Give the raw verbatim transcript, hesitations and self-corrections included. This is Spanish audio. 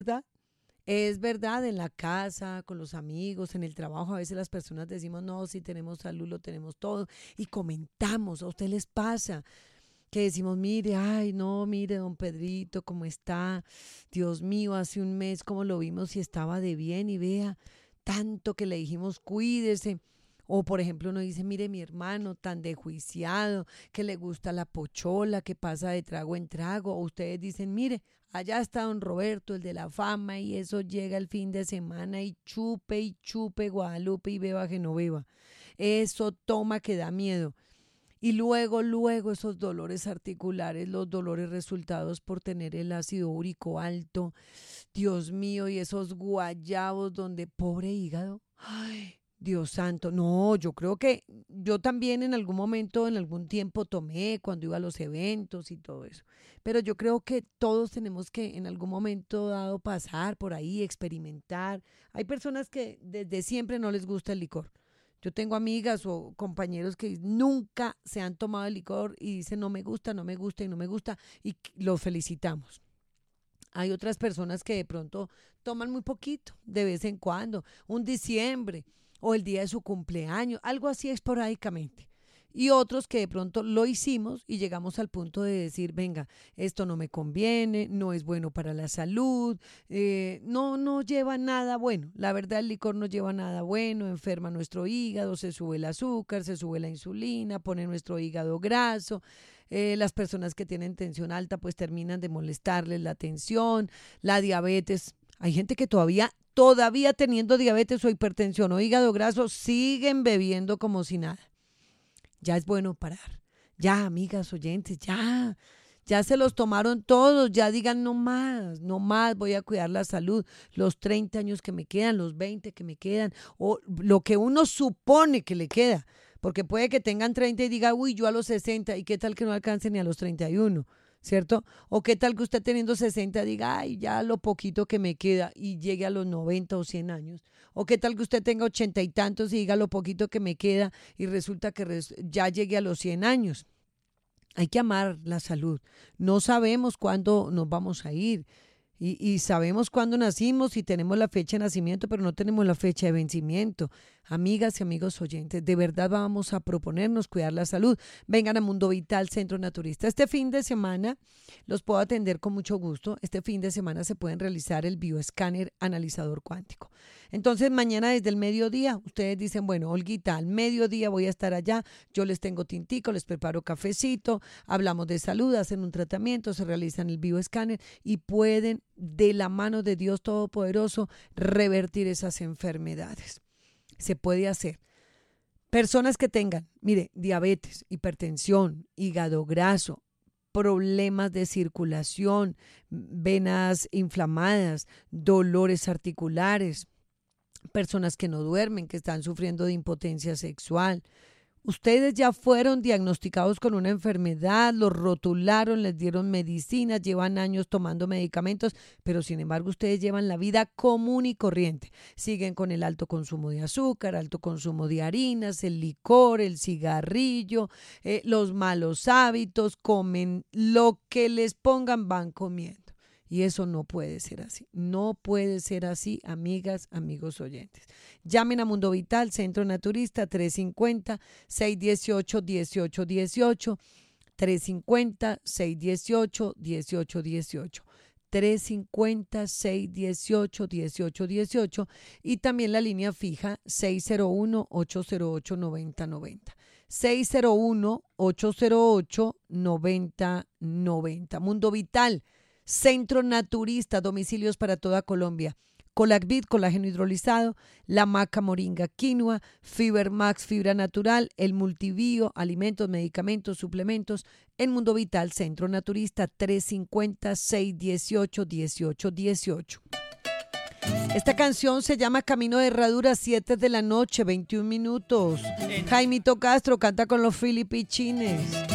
¿verdad? Es verdad, en la casa, con los amigos, en el trabajo, a veces las personas decimos, no, si tenemos salud, lo tenemos todo, y comentamos, ¿a usted les pasa? Que decimos, mire, ay, no, mire, don Pedrito, cómo está, Dios mío, hace un mes, cómo lo vimos y estaba de bien, y vea, tanto que le dijimos, cuídese. O, por ejemplo, uno dice, mire, mi hermano, tan desjuiciado, que le gusta la pochola, que pasa de trago en trago. O ustedes dicen, mire, allá está don Roberto, el de la fama, y eso llega el fin de semana y chupe y chupe Guadalupe y beba Genoveva. Eso toma que da miedo. Y luego, luego esos dolores articulares, los dolores resultados por tener el ácido úrico alto, Dios mío, y esos guayabos donde pobre hígado. Ay, Dios santo, no, yo creo que yo también en algún momento, en algún tiempo tomé cuando iba a los eventos y todo eso. Pero yo creo que todos tenemos que en algún momento dado pasar por ahí, experimentar. Hay personas que desde siempre no les gusta el licor. Yo tengo amigas o compañeros que nunca se han tomado el licor y dicen no me gusta, no me gusta y no me gusta y los felicitamos. Hay otras personas que de pronto toman muy poquito, de vez en cuando, un diciembre o el día de su cumpleaños, algo así esporádicamente. Y otros que de pronto lo hicimos y llegamos al punto de decir, venga, esto no me conviene, no es bueno para la salud, eh, no, no lleva nada bueno. La verdad, el licor no lleva nada bueno, enferma nuestro hígado, se sube el azúcar, se sube la insulina, pone nuestro hígado graso. Eh, las personas que tienen tensión alta pues terminan de molestarles la tensión, la diabetes. Hay gente que todavía, todavía teniendo diabetes o hipertensión o hígado graso, siguen bebiendo como si nada. Ya es bueno parar. Ya, amigas oyentes, ya. Ya se los tomaron todos, ya digan no más, no más, voy a cuidar la salud, los treinta años que me quedan, los veinte que me quedan, o lo que uno supone que le queda, porque puede que tengan treinta y diga, uy, yo a los sesenta, y qué tal que no alcance ni a los treinta y uno, ¿cierto? O qué tal que usted teniendo sesenta diga, ay, ya lo poquito que me queda y llegue a los noventa o cien años. O qué tal que usted tenga ochenta y tantos y diga lo poquito que me queda y resulta que res- ya llegue a los cien años. Hay que amar la salud. No sabemos cuándo nos vamos a ir. Y, y sabemos cuándo nacimos y tenemos la fecha de nacimiento, pero no tenemos la fecha de vencimiento. Amigas y amigos oyentes, de verdad vamos a proponernos cuidar la salud. Vengan a Mundo Vital Centro Naturista. Este fin de semana los puedo atender con mucho gusto. Este fin de semana se pueden realizar el bioescáner analizador cuántico. Entonces, mañana desde el mediodía, ustedes dicen, bueno, Olguita, al mediodía voy a estar allá, yo les tengo tintico, les preparo cafecito, hablamos de salud, hacen un tratamiento, se realizan el bioescáner y pueden, de la mano de Dios Todopoderoso, revertir esas enfermedades. Se puede hacer. Personas que tengan, mire, diabetes, hipertensión, hígado graso, problemas de circulación, venas inflamadas, dolores articulares, personas que no duermen, que están sufriendo de impotencia sexual. Ustedes ya fueron diagnosticados con una enfermedad, los rotularon, les dieron medicinas, llevan años tomando medicamentos, pero sin embargo ustedes llevan la vida común y corriente. Siguen con el alto consumo de azúcar, alto consumo de harinas, el licor, el cigarrillo, eh, los malos hábitos, comen lo que les pongan, van comiendo. Y eso no puede ser así. No puede ser así, amigas, amigos oyentes. Llamen a Mundo Vital, Centro Naturista, tres cinco cero, seis uno ocho, uno ocho uno ocho, tres cinco cero, seis uno ocho, uno ocho uno ocho, tres cinco cero, seis uno ocho, uno ocho uno ocho y también la línea fija seis cero uno, ocho cero ocho, nueve cero nueve cero. seis cero uno, ocho cero ocho, nueve cero nueve cero. Mundo Vital. Centro Naturista, domicilios para toda Colombia. Colacvit, colágeno hidrolizado, la maca moringa quinoa, Fibermax, fibra natural, el multivío, alimentos, medicamentos, suplementos. En Mundo Vital, Centro Naturista, tres cinco cero, seis uno ocho, uno ocho uno ocho. Esta canción se llama Camino de Herradura, siete de la noche, veintiún minutos. Jaimito Castro canta con los Filipichines.